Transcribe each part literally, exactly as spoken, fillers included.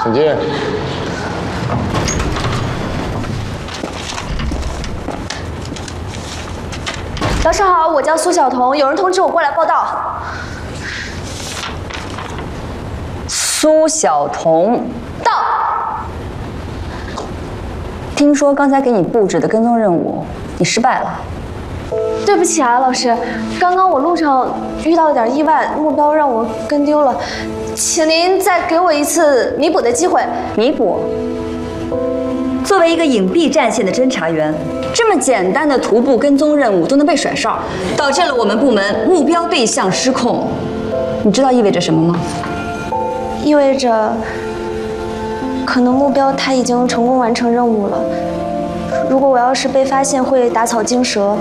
请进。 老师好，我叫苏晓彤，有人通知我过来报道。 苏晓彤， 到。 听说刚才给你布置的跟踪任务，你失败了。 对不起啊，老师，刚刚我路上遇到了点意外，目标让我跟丢了，请您再给我一次弥补的机会。 弥补？作为一个隐蔽战线的侦查员，这么简单的徒步跟踪任务都能被甩哨，导致了我们部门目标对象失控。你知道意味着什么吗？ 意味着，可能目标他已经成功完成任务了。如果我要是被发现，会打草惊蛇。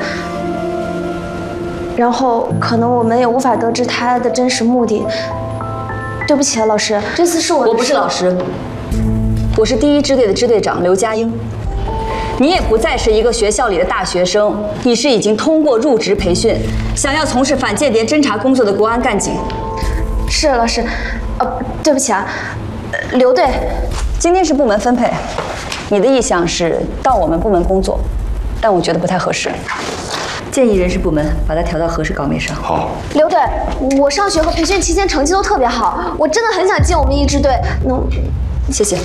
然后可能我们也无法得知他的真实目的。对不起啊，老师，这次是我的。 我不是老师，我是第一支队的支队长刘佳英。你也不再是一个学校里的大学生，你是已经通过入职培训，想要从事反间谍侦查工作的国安干警。 是老师，呃，对不起啊，呃、刘队， 今天是部门分配，你的意向是到我们部门工作，但我觉得不太合适。建议人事部门把它调到合适岗位上。 好， 刘队，我上学和培训期间成绩都特别好，我真的很想进我们一支队。能， 谢谢。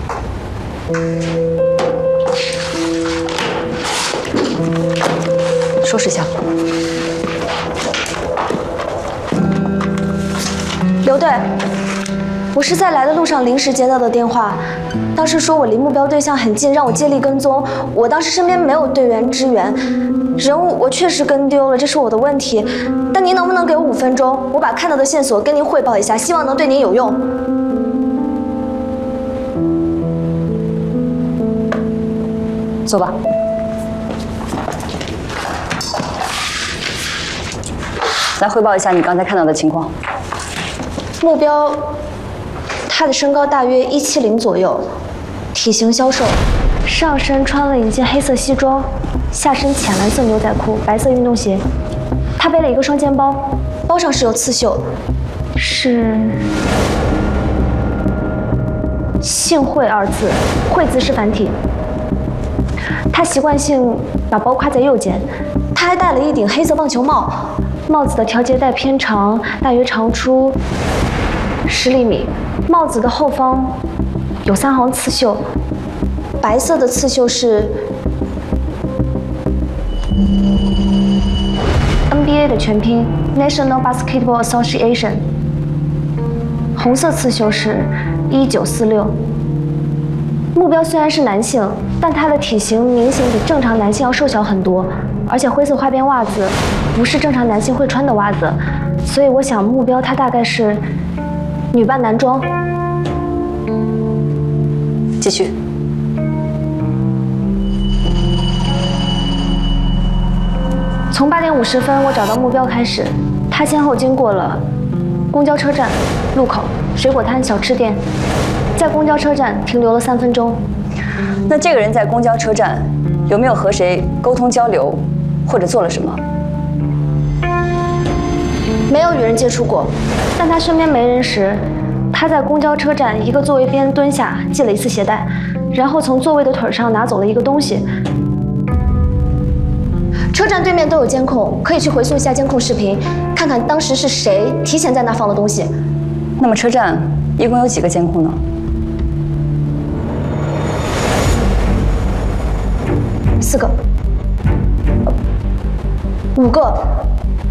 收拾一下。 刘队，我是在来的路上临时接到的电话，当时说我离目标对象很近，让我接力跟踪。我当时身边没有队员支援，人物我确实跟丢了，这是我的问题。但您能不能给我五分钟，我把看到的线索跟您汇报一下，希望能对您有用。 走吧。来汇报一下你刚才看到的情况。 目标，他的身高大约一七零左右，体型消瘦，上身穿了一件黑色西装，下身浅蓝色牛仔裤，白色运动鞋。他背了一个双肩包，包上是有刺绣，是“幸会”二字，会字是繁体。他习惯性把包挎在右肩，他还戴了一顶黑色棒球帽，帽子的调节带偏长，大约长出十厘米。帽子的后方有三行刺绣，白色的刺绣是 N B A 的全拼 National Basketball Association， 红色刺绣是一九四六。目标虽然是男性，但他的体型明显比正常男性要瘦小很多，而且灰色花边袜子不是正常男性会穿的袜子，所以我想目标他大概是女扮男装。 继续。 从八点五十分我找到目标开始，他先后经过了公交车站、路口、水果摊、小吃店，在公交车站停留了三分钟。 那这个人在公交车站有没有和谁沟通交流，或者做了什么？ 没有与人接触过，但他身边没人时，他在公交车站一个座位边蹲下系了一次鞋带，然后从座位的腿上拿走了一个东西。车站对面都有监控，可以去回溯一下监控视频，看看当时是谁提前在那放了东西。 那么车站一共有几个监控呢？ 四个，五个。